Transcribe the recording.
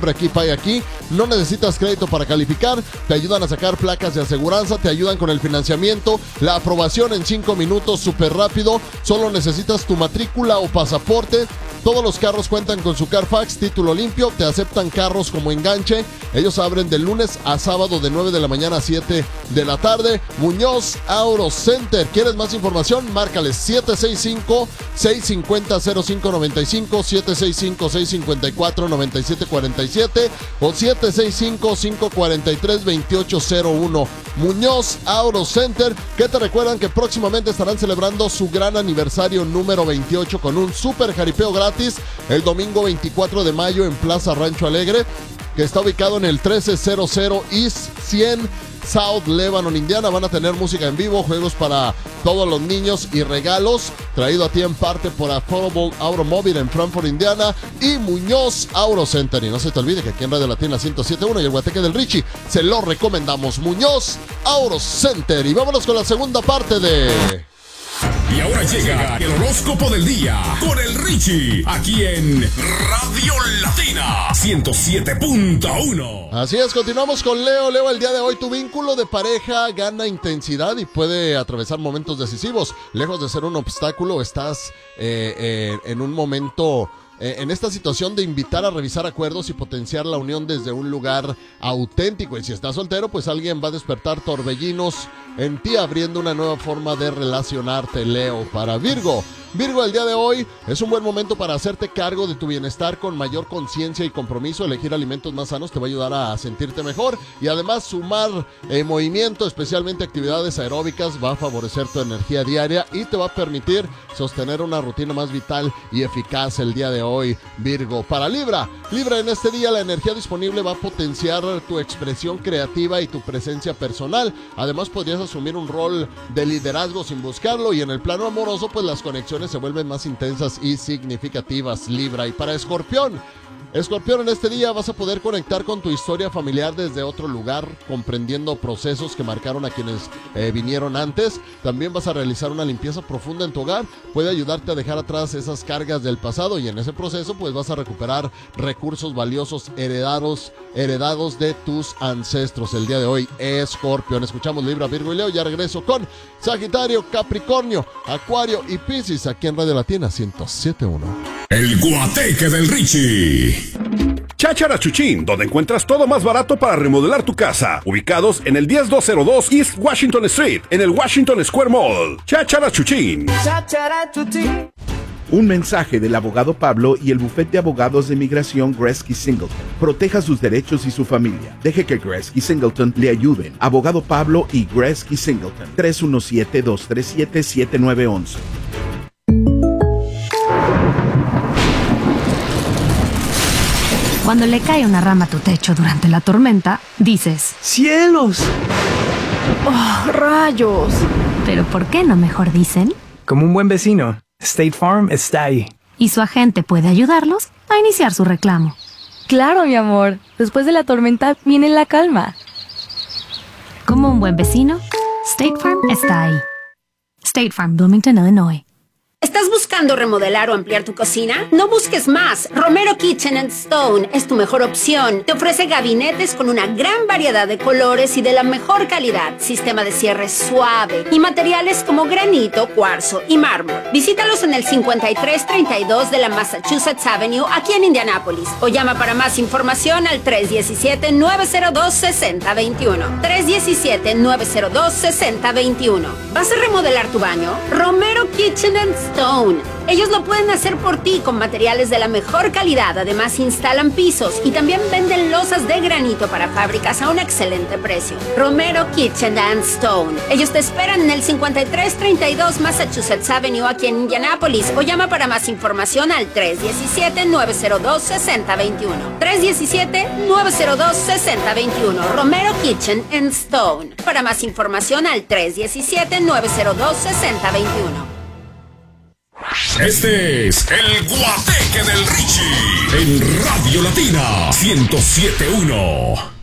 siempre aquí, pay aquí. No necesitas crédito para calificar, te ayudan a sacar placas de aseguranza, te ayudan con el financiamiento, la aprobación en 5 minutos, súper rápido. Solo necesitas tu matrícula o pasaporte. Todos los carros cuentan con su Carfax, título limpio, te aceptan carros como enganche. Ellos abren de lunes a sábado de 9 de la mañana a 7 de la tarde. Muñoz Auto Center. ¿Quieres más información? Márcales 765-650-0595, 765-654-9747 o 765-543-2801. Muñoz Auto Center, que te recuerdan que próximamente estarán celebrando su gran aniversario número 28 con un super jaripeo gratis el domingo 24 de mayo en Plaza Rancho Alegre, que está ubicado en el 1300 East 100 South Lebanon, Indiana. Van a tener música en vivo, juegos para todos los niños y regalos, traído a ti en parte por Affordable Automobile en Frankfort, Indiana, y Muñoz Auto Center. Y no se te olvide que aquí en Radio Latina 107.1 y el Guateque del Richie se lo recomendamos, Muñoz Auto Center. Y vámonos con la segunda parte de... Y ahora llega el horóscopo del día con el Richie, aquí en Radio Latina 107.1. Así es, continuamos con Leo. Leo, el día de hoy tu vínculo de pareja gana intensidad y puede atravesar momentos decisivos. Lejos de ser un obstáculo, estás en un momento... en esta situación de invitar a revisar acuerdos y potenciar la unión desde un lugar auténtico. Y si estás soltero, pues alguien va a despertar torbellinos en ti, abriendo una nueva forma de relacionarte, Leo. Para Virgo, el día de hoy es un buen momento para hacerte cargo de tu bienestar con mayor conciencia y compromiso. Elegir alimentos más sanos te va a ayudar a sentirte mejor y además sumar movimiento, especialmente actividades aeróbicas, va a favorecer tu energía diaria y te va a permitir sostener una rutina más vital y eficaz el día de hoy, Virgo. Para Libra, en este día la energía disponible va a potenciar tu expresión creativa y tu presencia personal. Además podrías asumir un rol de liderazgo sin buscarlo, y en el plano amoroso pues las conexiones se vuelven más intensas y significativas, Libra. Y para Escorpión, en este día vas a poder conectar con tu historia familiar desde otro lugar, comprendiendo procesos que marcaron a quienes vinieron antes. También vas a realizar una limpieza profunda en tu hogar, puede ayudarte a dejar atrás esas cargas del pasado, y en ese proceso pues vas a recuperar recursos valiosos heredados de tus ancestros el día de hoy, Escorpión. Escuchamos Libra, Virgo y Leo. Ya regreso con Sagitario, Capricornio, Acuario y Piscis aquí en Radio Latina 107.1. El Guateque del Richie. Cháchara Chuchín, donde encuentras todo más barato para remodelar tu casa. Ubicados en el 10202 East Washington Street, en el Washington Square Mall. Cháchara Chuchín. Cháchara Chuchín. Un mensaje del abogado Pablo y el bufete de abogados de migración Gretzky Singleton. Proteja sus derechos y su familia. Deje que Gretzky Singleton le ayuden. Abogado Pablo y Gretzky Singleton. 317-237-7911. Cuando le cae una rama a tu techo durante la tormenta, dices: ¡cielos! ¡Oh, rayos! Pero ¿por qué no mejor dicen? Como un buen vecino, State Farm está ahí. Y su agente puede ayudarlos a iniciar su reclamo. Claro, mi amor. Después de la tormenta viene la calma. Como un buen vecino, State Farm está ahí. State Farm, Bloomington, Illinois. ¿Estás buscando remodelar o ampliar tu cocina? No busques más. Romero Kitchen & Stone es tu mejor opción. Te ofrece gabinetes con una gran variedad de colores y de la mejor calidad, sistema de cierre suave y materiales como granito, cuarzo y mármol. Visítalos en el 5332 de la Massachusetts Avenue, aquí en Indianápolis, o llama para más información al 317-902-6021. 317-902-6021. ¿Vas a remodelar tu baño? Romero Kitchen & Stone. Ellos lo pueden hacer por ti con materiales de la mejor calidad. Además instalan pisos y también venden losas de granito para fábricas a un excelente precio. Romero Kitchen & Stone. Ellos te esperan en el 5332 Massachusetts Avenue, aquí en Indianápolis, o llama para más información al 317-902-6021. 317-902-6021. Romero Kitchen & Stone. Para más información al 317-902-6021. Este es el Guateque del Richie en Radio Latina 107.1.